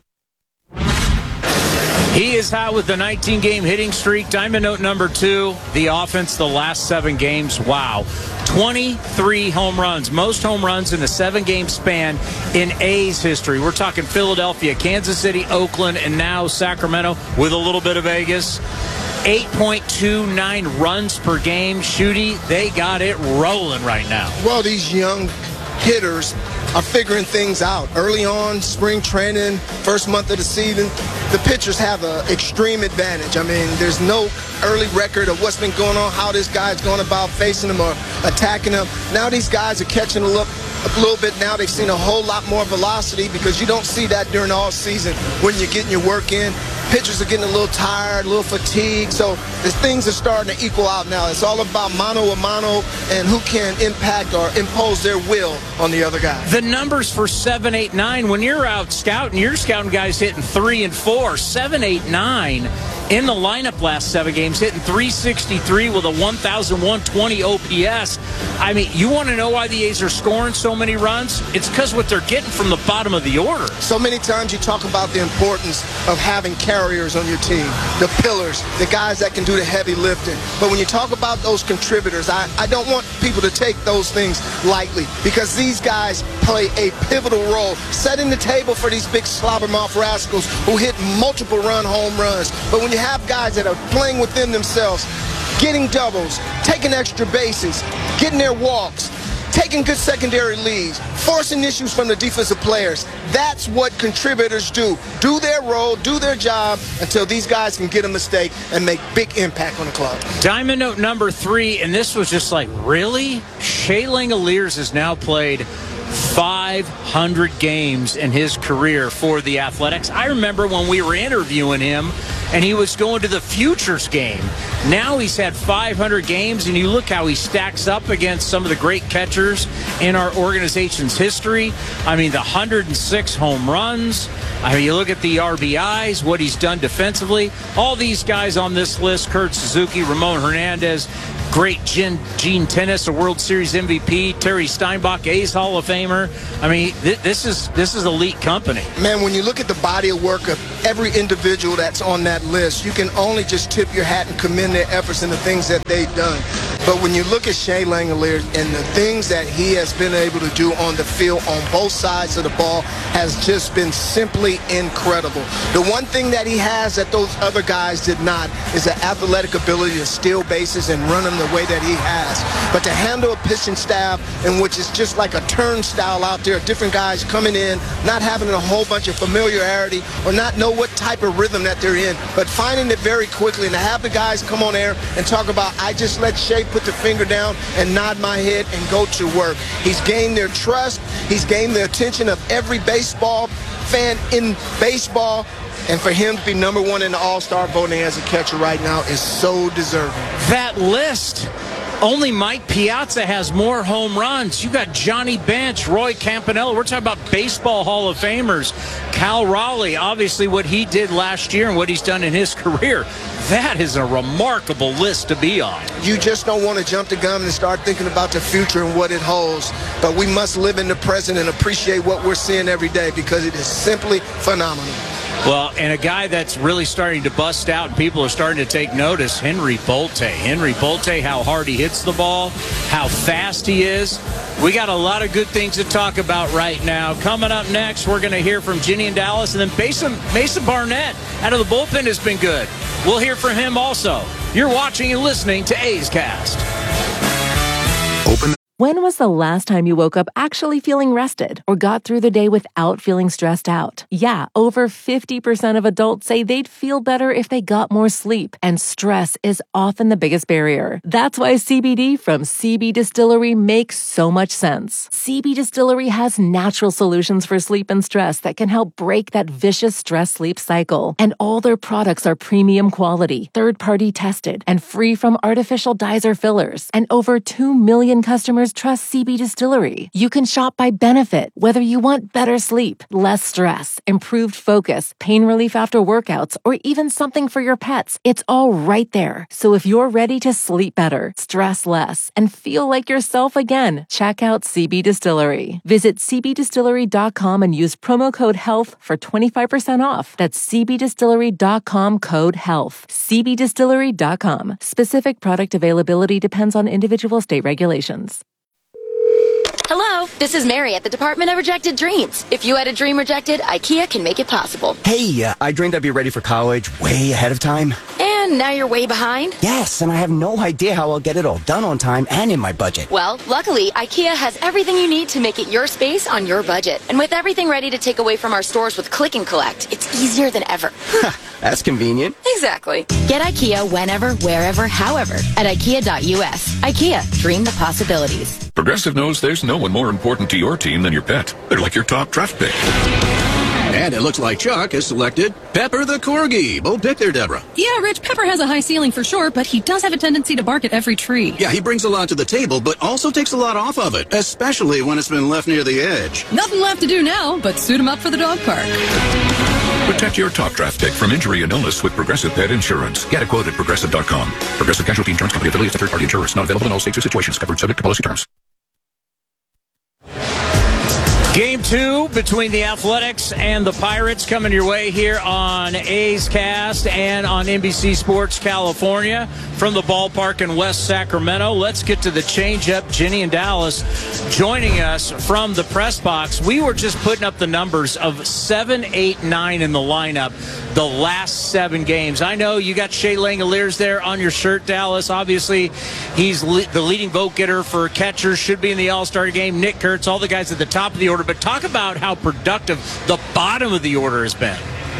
He is hot with the nineteen game hitting streak. Diamond note number two, the offense the last seven games. Wow. twenty-three home runs. Most home runs in a seven game span in A's history. We're talking Philadelphia, Kansas City, Oakland, and now Sacramento with a little bit of Vegas. eight point two nine runs per game. Shooty, they got it rolling right now. Well, these young hitters are figuring things out. Early on, spring training, first month of the season, the pitchers have an extreme advantage. I mean, there's no early record of what's been going on, how this guy's going about facing them or attacking them. Now these guys are catching a look a little bit now. They've seen a whole lot more velocity because you don't see that during all season when you're getting your work in. Pitchers are getting a little tired, a little fatigued, so the things are starting to equal out now. It's all about mano a mano and who can impact or impose their will on the other guy. The numbers for seven, eight, nine, when you're out scouting, you're scouting guys hitting three and four. seven, eight, nine in the lineup last seven games, hitting three sixty-three with a one thousand one hundred twenty O P S. I mean, you want to know why the A's are scoring so many runs? It's because what they're getting from the bottom of the order. So many times you talk about the importance of having carriers on your team, the pillars, the guys that can do the heavy lifting. But when you talk about those contributors, I, I don't want people to take those things lightly because these guys play a pivotal role, setting the table for these big slobbermouth rascals who hit multiple run home runs. But when you have guys that are playing within themselves, getting doubles, taking extra bases, getting their walks, taking good secondary leads, forcing issues from the defensive players. That's what contributors do. Do their role, do their job until these guys can get a mistake and make big impact on the club. Diamond note number three, and this was just like, really? Shea Langeliers has now played five hundred games in his career for the Athletics. I remember when we were interviewing him, and he was going to the Futures game. Now he's had five hundred games, and you look how he stacks up against some of the great catchers in our organization's history. I mean, the one hundred six home runs. I mean, you look at the R B Is, what he's done defensively. All these guys on this list, Kurt Suzuki, Ramon Hernandez, great Gene, Gene Tennis, a World Series M V P, Terry Steinbach, A's Hall of Famer. I mean, th- this is this is elite company. Man, when you look at the body of work of every individual that's on that list, you can only just tip your hat and commend their efforts and the things that they've done. But when you look at Shea Langeliers and the things that he has been able to do on the field on both sides of the ball has just been simply incredible. The one thing that he has that those other guys did not is the athletic ability to steal bases and run them the way that he has. But to handle a pitching staff in which it's just like a turnstile out there, different guys coming in, not having a whole bunch of familiarity or not know what type of rhythm that they're in, but finding it very quickly, and to have the guys come on air and talk about, I just let Shea put the finger down and nod my head and go to work. He's gained their trust. He's gained the attention of every baseball fan in baseball. And for him to be number one in the All-Star voting as a catcher right now is so deserving. That list, only Mike Piazza has more home runs. You got Johnny Bench, Roy Campanella. We're talking about baseball Hall of Famers. Cal Raleigh, obviously what he did last year and what he's done in his career. That is a remarkable list to be on. You just don't want to jump the gun and start thinking about the future and what it holds. But we must live in the present and appreciate what we're seeing every day because it is simply phenomenal. Well, and a guy that's really starting to bust out and people are starting to take notice, Henry Bolte. Henry Bolte, how hard he hits the ball, how fast he is. We got a lot of good things to talk about right now. Coming up next, we're going to hear from Ginny and Dallas, and then Mason, Mason Barnett out of the bullpen has been good. We'll hear from him also. You're watching and listening to A's Cast. Open. When was the last time you woke up actually feeling rested or got through the day without feeling stressed out? Yeah, over fifty percent of adults say they'd feel better if they got more sleep, and stress is often the biggest barrier. That's why C B D from C B Distillery makes so much sense. C B Distillery has natural solutions for sleep and stress that can help break that vicious stress-sleep cycle. And all their products are premium quality, third-party tested, and free from artificial dyes or fillers. And over two million customers trust C B Distillery. You can shop by benefit, whether you want better sleep, less stress, improved focus, pain relief after workouts, or even something for your pets. It's all right there. So if you're ready to sleep better, stress less, and feel like yourself again, check out C B Distillery. Visit c b distillery dot com and use promo code HEALTH for twenty-five percent off. That's c b distillery dot com code HEALTH. c b distillery dot com. Specific product availability depends on individual state regulations. Hello, this is Mary at the Department of Rejected Dreams. If you had a dream rejected, IKEA can make it possible. Hey, uh, I dreamed I'd be ready for college way ahead of time. And now you're way behind? Yes, and I have no idea how I'll get it all done on time and in my budget. Well, luckily, IKEA has everything you need to make it your space on your budget. And with everything ready to take away from our stores with Click and Collect, it's easier than ever. That's convenient. Exactly. Get IKEA whenever, wherever, however at ikea dot u s. IKEA, dream the possibilities. Progressive knows there's no one more important to your team than your pet. They're like your top draft pick. And it looks like Chuck has selected Pepper the Corgi. Bold pick there, Deborah. Yeah, Rich, Pepper has a high ceiling for sure, but he does have a tendency to bark at every tree. Yeah, he brings a lot to the table, but also takes a lot off of it, especially when it's been left near the edge. Nothing left to do now, but suit him up for the dog park. Protect your top draft pick from injury and illness with Progressive Pet Insurance. Get a quote at progressive dot com. Progressive Casualty Insurance Company affiliates of third-party insurers. Not available in all states or situations. Covered subject to policy terms. Game two between the Athletics and the Pirates coming your way here on A's Cast and on N B C Sports California from the ballpark in West Sacramento. Let's get to the changeup. Ginny and Dallas joining us from the press box. We were just putting up the numbers of seven, eight, nine in the lineup the last seven games. I know you got Shea Langeliers there on your shirt, Dallas. Obviously, he's le- the leading vote getter for catchers, should be in the All-Star game. Nick Kurtz, all the guys at the top of the order. But talk about how productive the bottom of the order has been.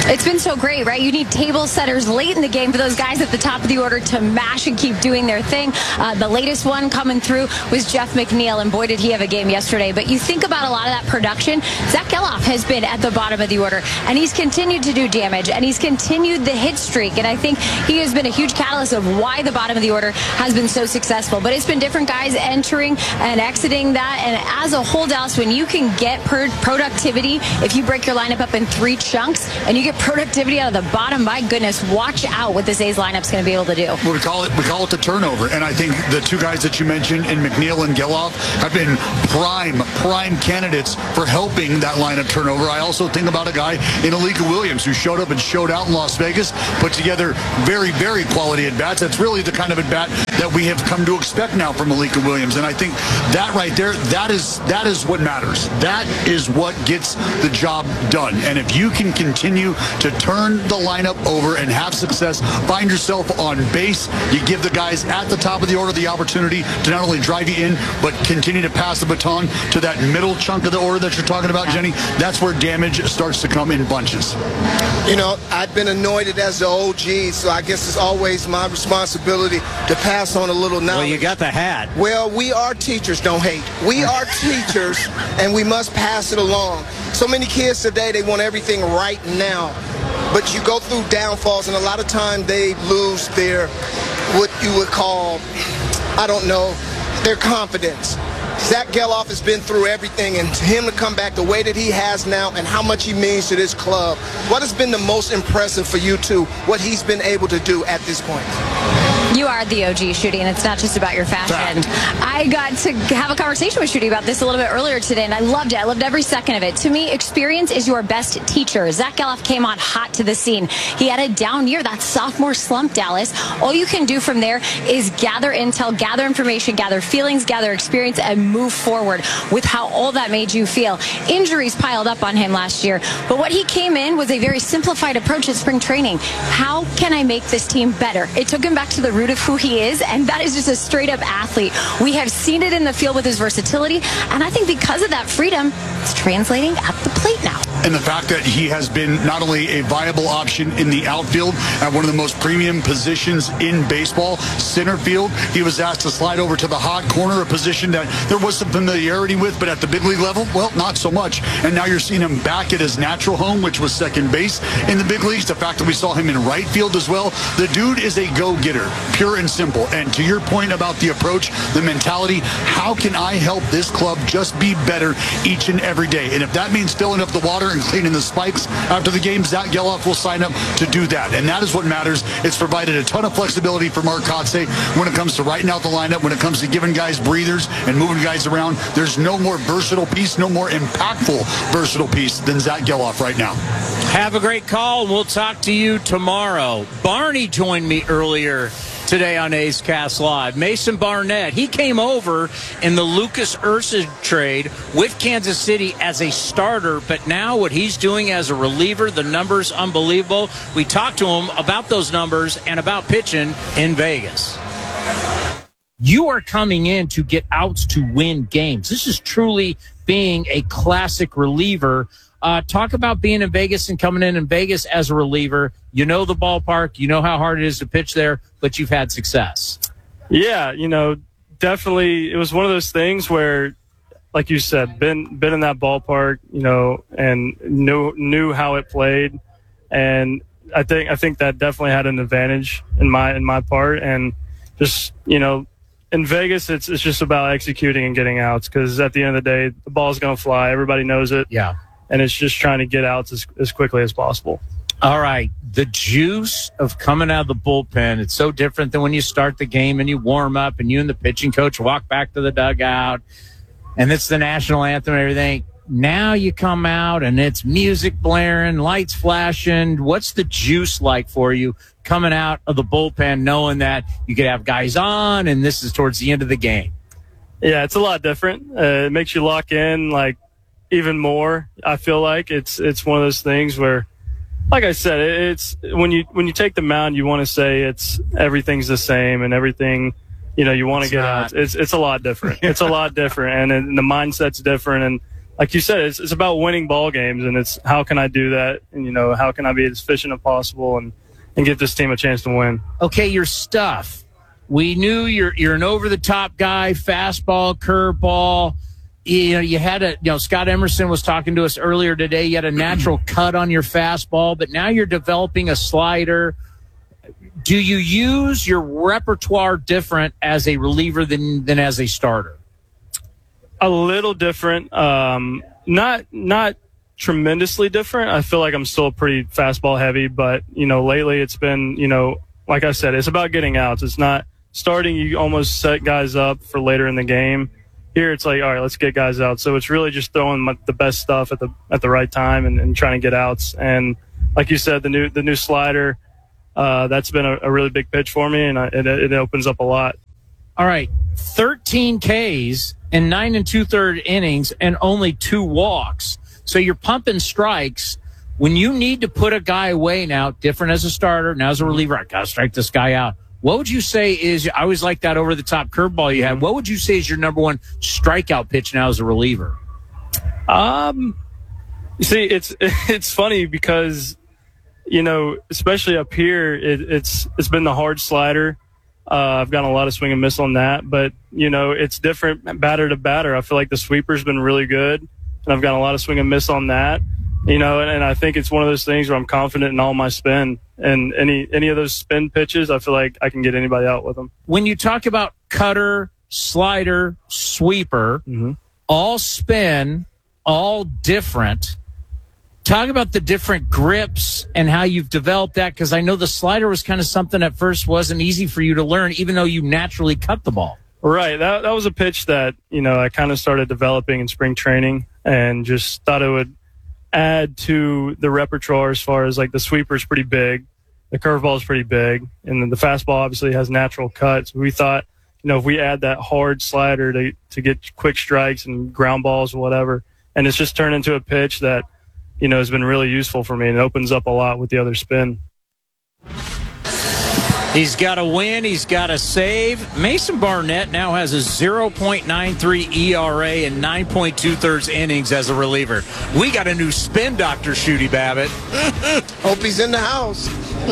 It's been so great, right? You need table setters late in the game for those guys at the top of the order to mash and keep doing their thing. Uh, the latest one coming through was Jeff McNeil, and boy, did he have a game yesterday. But you think about a lot of that production, Zach Geloff has been at the bottom of the order, and he's continued to do damage, and he's continued the hit streak, and I think he has been a huge catalyst of why the bottom of the order has been so successful. But it's been different guys entering and exiting that, and as a whole, Dallas, when you can get per productivity, if you break your lineup up in three chunks, and you get productivity out of the bottom, my goodness, watch out what this A's lineup's going to be able to do. Well, we call it we call it the turnover, and I think the two guys that you mentioned in McNeil and Geloff have been prime prime candidates for helping that lineup turnover. I also think about a guy in Alika Williams who showed up and showed out in Las Vegas, put together very very quality at bats. That's really the kind of at bat that we have come to expect now from Alika Williams, and I think that right there, that is that is what matters. That is what gets the job done. And if you can continue to turn the lineup over and have success, find yourself on base, you give the guys at the top of the order the opportunity to not only drive you in, but continue to pass the baton to that middle chunk of the order that you're talking about, Jenny. That's where damage starts to come in bunches. You know, I've been anointed as the O G, so I guess it's always my responsibility to pass on a little knowledge. Well, you got the hat. Well, we are teachers, don't hate. We are teachers, and we must pass it along. So many kids today, they want everything right now. But you go through downfalls, and a lot of times they lose their, what you would call, I don't know, their confidence. Zach Geloff has been through everything, and to him to come back the way that he has now and how much he means to this club, what has been the most impressive for you two, what he's been able to do at this point? You are the O G, Shooty, and it's not just about your fashion. I got to have a conversation with Shooty about this a little bit earlier today, and I loved it. I loved every second of it. To me, experience is your best teacher. Zach Geloff came on hot to the scene. He had a down year, that sophomore slump, Dallas. All you can do from there is gather intel, gather information, gather feelings, gather experience, and move forward with how all that made you feel. Injuries piled up on him last year, but what he came in was a very simplified approach at spring training. How can I make this team better? It took him back to the root of who he is, and that is just a straight up athlete. We have seen it in the field with his versatility, and I think because of that freedom, it's translating at the plate now. And the fact that he has been not only a viable option in the outfield at one of the most premium positions in baseball, center field, he was asked to slide over to the hot corner, a position that there was some familiarity with, but at the big league level, well, not so much. And now you're seeing him back at his natural home, which was second base in the big leagues. The fact that we saw him in right field as well, the dude is a go-getter, pure and simple. And to your point about the approach, the mentality, how can I help this club just be better each and every day? And if that means filling up the water and cleaning the spikes after the game, Zach Geloff will sign up to do that. And that is what matters. It's provided a ton of flexibility for Mark Kotsay when it comes to writing out the lineup, when it comes to giving guys breathers and moving guys around. There's no more versatile piece, no more impactful versatile piece than Zach Geloff right now. Have a great call, and we'll talk to you tomorrow. Barney joined me earlier today on A's Cast Live. Mason Barnett, he came over in the Lucas Erceg trade with Kansas City as a starter, but now what he's doing as a reliever, the numbers unbelievable. We talked to him about those numbers and about pitching in Vegas. You are coming in to get outs to win games. This is truly being a classic reliever. Uh, talk about being in Vegas and coming in in Vegas as a reliever. You know the ballpark. You know how hard it is to pitch there, but you've had success. Yeah, you know, definitely it was one of those things where, like you said, been been in that ballpark, you know, and knew knew how it played. And I think I think that definitely had an advantage in my in my part. And just, you know, in Vegas, it's it's just about executing and getting outs, because at the end of the day, the ball's going to fly. Everybody knows it. Yeah. And it's just trying to get outs as, as quickly as possible. All right. The juice of coming out of the bullpen, it's so different than when you start the game and you warm up and you and the pitching coach walk back to the dugout and it's the national anthem and everything. Now you come out and it's music blaring, lights flashing. What's the juice like for you coming out of the bullpen knowing that you could have guys on and this is towards the end of the game? Yeah, it's a lot different. Uh, it makes you lock in, like, even more. I feel like it's it's one of those things where, like I said, it's when you when you take the mound, you want to say it's everything's the same and everything, you know, you want to get out. It's it's a lot different. It's a lot different, and, and the mindset's different, and like you said, it's, it's about winning ball games, and it's how can I do that, and you know, how can I be as efficient as possible and and give this team a chance to win. Okay, your stuff. We knew you're you're an over the top guy, fastball, curveball. You know, you had a, you know, Scott Emerson was talking to us earlier today. You had a natural cut on your fastball, but now you're developing a slider. Do you use your repertoire different as a reliever than, than as a starter? A little different. Um, not, not tremendously different. I feel like I'm still pretty fastball heavy, but, you know, lately it's been, you know, like I said, it's about getting outs. It's not starting. You almost set guys up for later in the game. Here it's like, all right, let's get guys out. So it's really just throwing my, the best stuff at the at the right time and, and trying to get outs. And like you said, the new the new slider, uh, that's been a, a really big pitch for me, and I, it, it opens up a lot. All right, thirteen Ks in nine and two-third innings and only two walks. So you're pumping strikes. When you need to put a guy away now, different as a starter, now as a reliever, I got to strike this guy out. What would you say is, I always like that over-the-top curveball you had. What would you say is your number one strikeout pitch now as a reliever? Um, you see, it's it's funny because, you know, especially up here, it, it's it's been the hard slider. Uh, I've gotten a lot of swing and miss on that, but, you know, it's different batter to batter. I feel like the sweeper's been really good, and I've gotten a lot of swing and miss on that. You know, and, and I think it's one of those things where I'm confident in all my spin. And any any of those spin pitches, I feel like I can get anybody out with them. When you talk about cutter, slider, sweeper, mm-hmm. all spin, all different, talk about the different grips and how you've developed that, because I know the slider was kind of something at first wasn't easy for you to learn, even though you naturally cut the ball. Right. That, that was a pitch that, you know, I kind of started developing in spring training and just thought it would add to the repertoire as far as like the sweeper's pretty big, the curveball is pretty big, and then the fastball obviously has natural cuts. We thought, you know, if we add that hard slider to to get quick strikes and ground balls or whatever, and it's just turned into a pitch that, you know, has been really useful for me and it opens up a lot with the other spin. He's got a win. He's got a save. Mason Barnett now has a oh point nine three E R A and nine point two thirds innings as a reliever. We got a new spin doctor, Shooty Babbitt. Hope he's in the house.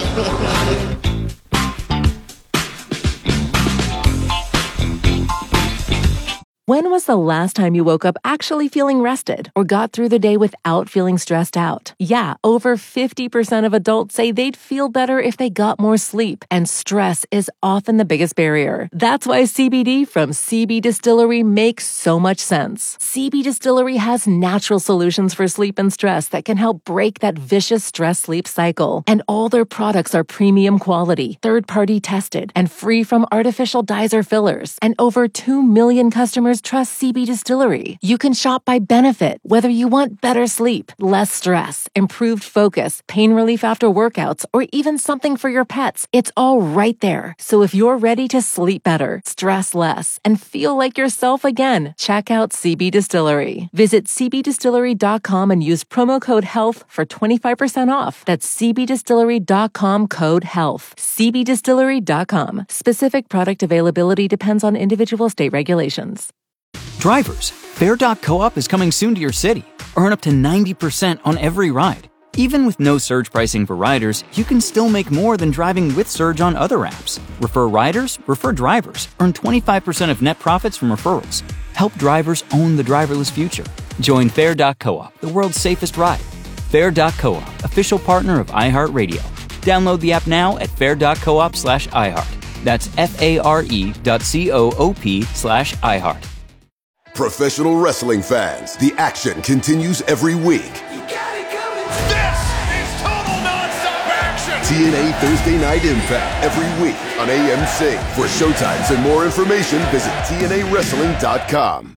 When was the last time you woke up actually feeling rested or got through the day without feeling stressed out? Yeah, over fifty percent of adults say they'd feel better if they got more sleep, and stress is often the biggest barrier. That's why C B D from C B Distillery makes so much sense. C B Distillery has natural solutions for sleep and stress that can help break that vicious stress-sleep cycle. And all their products are premium quality, third-party tested, and free from artificial dyes or fillers. And over two million customers trust C B Distillery. You can shop by benefit, whether you want better sleep, less stress, improved focus, pain relief after workouts, or even something for your pets. It's all right there. So if you're ready to sleep better, stress less, and feel like yourself again, check out C B Distillery. Visit c b distillery dot com and use promo code HEALTH for twenty-five percent off. That's c b distillery dot com code HEALTH. c b distillery dot com. Specific product availability depends on individual state regulations. Drivers, Fare dot coop is coming soon to your city. Earn up to ninety percent on every ride. Even with no surge pricing for riders, you can still make more than driving with Surge on other apps. Refer riders, refer drivers. Earn twenty-five percent of net profits from referrals. Help drivers own the driverless future. Join Fare dot coop, the world's safest ride. Fare dot coop, official partner of iHeartRadio. Download the app now at fare dot coop slash iHeart. That's F-A-R-E dot C-O-O-P slash iHeart. Professional wrestling fans, the action continues every week. You got it coming. This is total nonstop action. T N A Thursday Night Impact every week on A M C. For showtimes and more information, visit T N A wrestling dot com.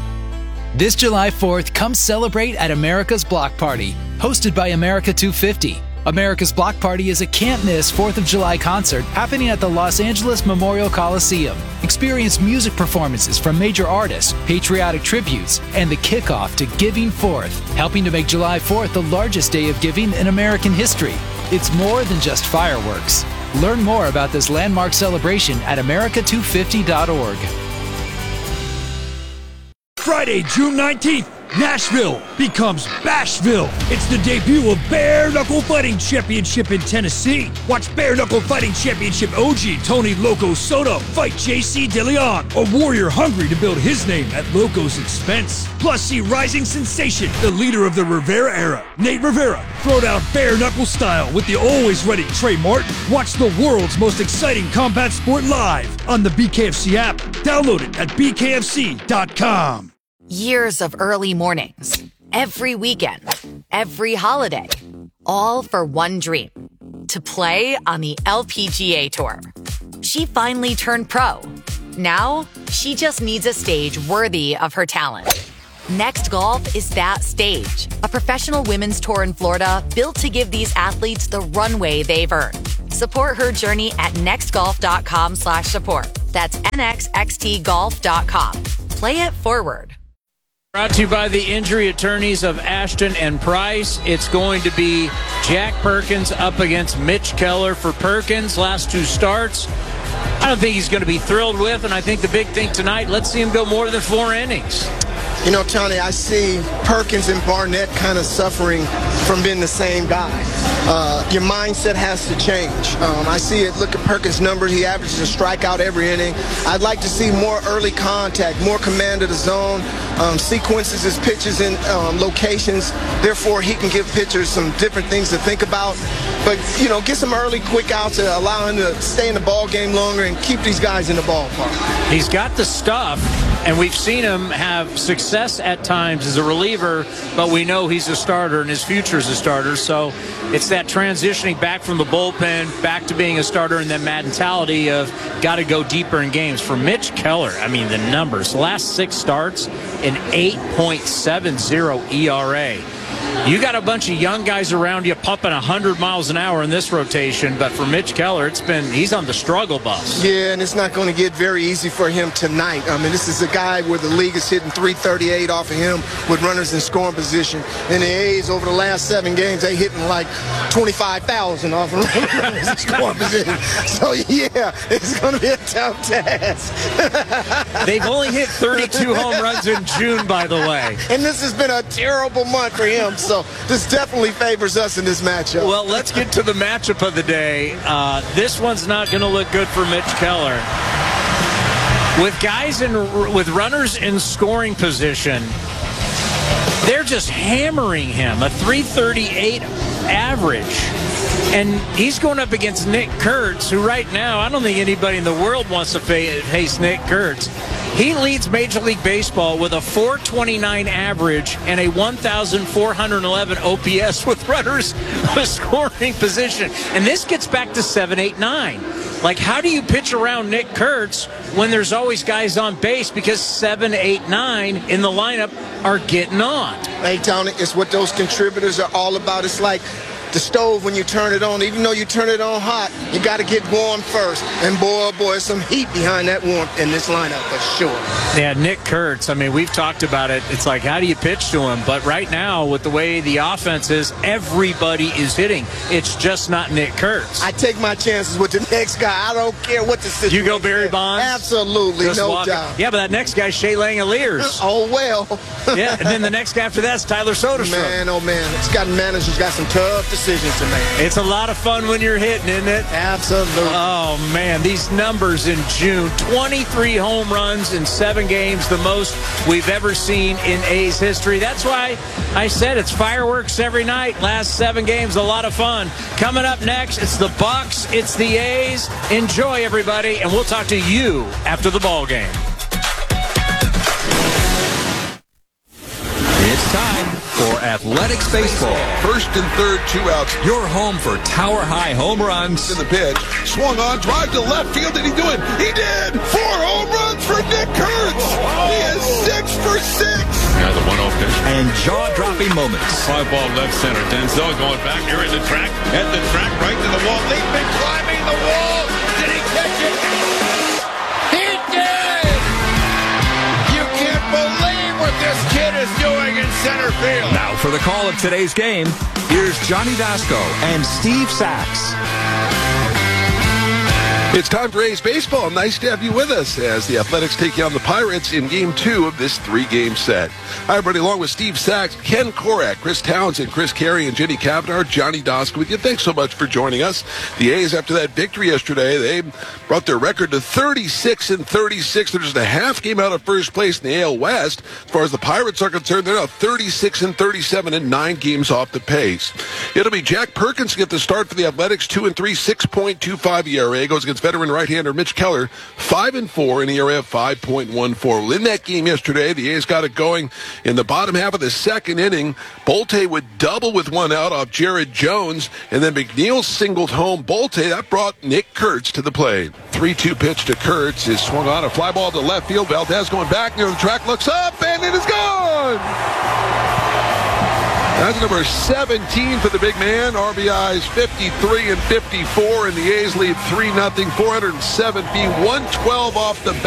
This July fourth, come celebrate at America's Block Party, hosted by America two fifty. America's Block Party is a can't-miss fourth of July concert happening at the Los Angeles Memorial Coliseum. Experience music performances from major artists, patriotic tributes, and the kickoff to Giving Fourth, helping to make July fourth the largest day of giving in American history. It's more than just fireworks. Learn more about this landmark celebration at america two fifty dot org. Friday, June nineteenth, Nashville becomes Bashville. It's the debut of Bare Knuckle Fighting Championship in Tennessee. Watch Bare Knuckle Fighting Championship O G Tony Loco Soto fight J C DeLeon, a warrior hungry to build his name at Loco's expense. Plus, see rising sensation, the leader of the Rivera era, Nate Rivera, throw down bare knuckle style with the always ready Trey Martin. Watch the world's most exciting combat sport live on the B K F C app. Download it at B K F C dot com. Years of early mornings, every weekend, every holiday, all for one dream, to play on the L P G A Tour. She finally turned pro. Now, she just needs a stage worthy of her talent. Next Golf is that stage, a professional women's tour in Florida built to give these athletes the runway they've earned. Support her journey at nextgolf.com slash support. That's N X X T golf dot com. Play it forward. Brought to you by the injury attorneys of Ashton and Price. It's going to be Jack Perkins up against Mitch Keller. For Perkins, last two starts, I don't think he's going to be thrilled with, and I think the big thing tonight, let's see him go more than four innings. You know, Tony, I see Perkins and Barnett kind of suffering from being the same guy. Uh, your mindset has to change. Um, I see it. Look at Perkins' numbers. He averages a strikeout every inning. I'd like to see more early contact, more command of the zone, um, sequences his pitches in um, locations. Therefore, he can give pitchers some different things to think about. But, you know, get some early quick outs to allow him to stay in the ball game longer and keep these guys in the ballpark. He's got the stuff, and we've seen him have success at times as a reliever, but we know he's a starter and his future is a starter. So it's that transitioning back from the bullpen, back to being a starter, and then mentality of got to go deeper in games. For Mitch Keller, I mean, the numbers, last six starts, an eight point seven oh E R A. You got a bunch of young guys around you pumping one hundred miles an hour in this rotation, but for Mitch Keller, it's been he's on the struggle bus. Yeah, and it's not going to get very easy for him tonight. I mean, this is a guy where the league is hitting three thirty-eight off of him with runners in scoring position. And the A's over the last seven games, they hitting like twenty-five thousand off of runners in scoring position. So, yeah, it's going to be a tough task. They've only hit thirty-two home runs in June, by the way. And this has been a terrible month for him. So this definitely favors us in this matchup. Well, let's get to the matchup of the day. Uh, this one's not going to look good for Mitch Keller. With guys in, with runners in scoring position, they're just hammering him. A three thirty-eight average. And he's going up against Nick Kurtz, who right now, I don't think anybody in the world wants to face Nick Kurtz. He leads Major League Baseball with a four twenty-nine average and a one thousand four hundred eleven O P S with runners in scoring position. And this gets back to seven eight nine. Like, how do you pitch around Nick Kurtz when there's always guys on base? Because seven eight nine in the lineup are getting on. Hey, Tony, it's what those contributors are all about. It's like the stove when you turn it on. Even though you turn it on hot, you got to get warm first. And boy, oh boy, some heat behind that warmth in this lineup for sure. Yeah, Nick Kurtz, I mean, we've talked about it. It's like, how do you pitch to him? But right now, with the way the offense is, everybody is hitting. It's just not Nick Kurtz. I take my chances with the next guy. I don't care what the situation You go Barry Bonds? Absolutely, Chris no Walker. doubt. Yeah, but that next guy's Shea Langoliers. Oh, well. Yeah, and then the next guy after that's Tyler Soderstrom. Man, oh, man. It's got managers got some tough decisions to make. It's a lot of fun when you're hitting, isn't it? Absolutely. Oh, man, these numbers in June. twenty-three home runs in seven games, the most we've ever seen in A's history. That's why I said it's fireworks every night. Last seven games, a lot of fun. Coming up next, it's the Bucks, it's the A's. Enjoy, everybody, and we'll talk to you after the ball game. It's time for Athletics Baseball. First and third, two outs. Your home for tower-high home runs. In the pitch, swung on, drive to left field. Did he do it? He did! Four home runs for Nick Kurtz. He is six for six. Now the one-oh pitch. And jaw-dropping moments. Fly ball left center. Denzel going back here in the track. At the track, right to the wall. Leaping, climbing the wall. Did he catch it? He did! You can't believe what this kid is doing in center field. Now for the call of today's game, here's Johnny Dasco and Steve Sachs. It's time for A's Baseball. Nice to have you with us as the Athletics take on the Pirates in Game two of this three-game set. Hi, everybody, along with Steve Sachs, Ken Korak, Chris Townsend, Chris Carey, and Jenny Kavanaugh, Johnny Doska with you. Thanks so much for joining us. The A's, after that victory yesterday, they brought their record to thirty-six and thirty-six. They're just a half game out of first place in the A L West. As far as the Pirates are concerned, they're now thirty-six and thirty-seven and nine games off the pace. It'll be Jack Perkins to get the start for the Athletics, two and three, six point two five E R A. Goes against veteran right-hander Mitch Keller, five and four, an E R A of five point one four. Well, in that game yesterday, the A's got it going in the bottom half of the second inning. Bolte would double with one out off Jared Jones, and then McNeil singled home Bolte. That brought Nick Kurtz to the plate. three two pitch to Kurtz is swung on, a fly ball to left field. Valdez going back near the track, looks up, and it is gone! That's number seventeen for the big man. R B Is fifty-three and fifty-four, and the A's lead three nothing, four hundred seven feet, one twelve off the bat.